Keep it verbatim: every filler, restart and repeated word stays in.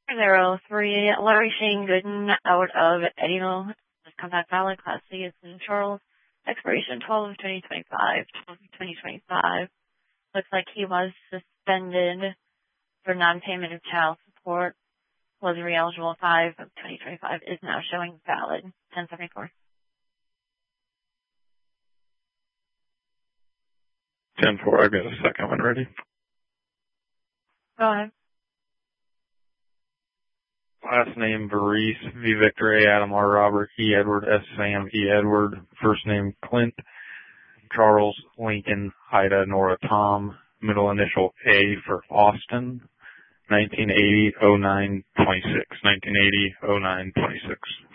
Zero three, Larry Shane Gooden out of Eddyville. This compact valid, Class C is in Charles. Expiration twelve of twenty twenty-five. twelve of twenty twenty-five. Looks like he was suspended for non-payment of child support. Was re-eligible five of twenty twenty-five. Is now showing valid. ten seventy-four. ten four, I've got a second one ready. Go ahead. Last name, Varice, V. Victor, A. Adam, R. Robert, E. Edward, S. Sam, E. Edward. First name, Clint, Charles, Lincoln, Ida, Nora, Tom. Middle initial, A for Austin. nineteen eighty oh nine twenty-six. nineteen eighty oh nine twenty-six.